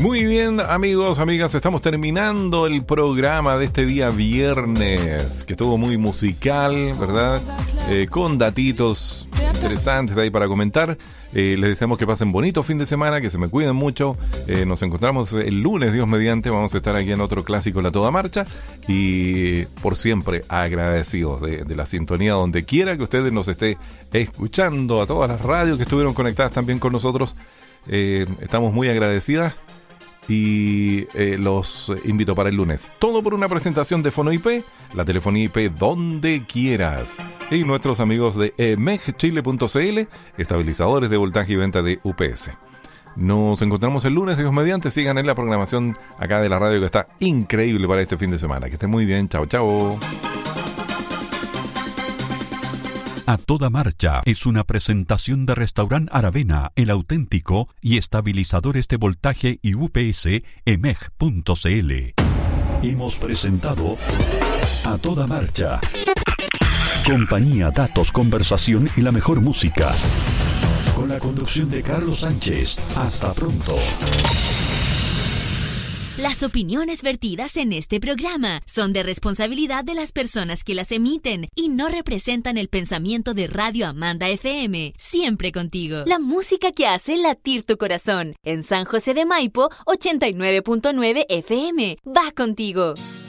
Muy bien, amigos, amigas, estamos terminando el programa de este día viernes, que estuvo muy musical, ¿verdad? Con datitos interesantes de ahí para comentar. Les deseamos que pasen bonito fin de semana, que se me cuiden mucho. Nos encontramos el lunes, Dios mediante. Vamos a estar aquí en otro clásico, La Toda Marcha. Y por siempre agradecidos de la sintonía donde quiera que ustedes nos esté escuchando. A todas las radios que estuvieron conectadas también con nosotros. Estamos muy agradecidas. Y los invito para el lunes. Todo por una presentación de FonoIP, la telefonía IP donde quieras. Y nuestros amigos de emegchile.cl, estabilizadores de voltaje y venta de UPS. Nos encontramos el lunes, Dios mediante. Sigan en la programación acá de la radio, que está increíble para este fin de semana. Que estén muy bien. Chao, chao. A Toda Marcha es una presentación de Restaurant Aravena, El Auténtico y estabilizadores de voltaje y UPS emeg.cl. Hemos presentado A Toda Marcha. Compañía, datos, conversación y la mejor música. Con la conducción de Carlos Sánchez. Hasta pronto. Las opiniones vertidas en este programa son de responsabilidad de las personas que las emiten y no representan el pensamiento de Radio Amanda FM. Siempre contigo. La música que hace latir tu corazón. En San José de Maipo, 89.9 FM. Va contigo.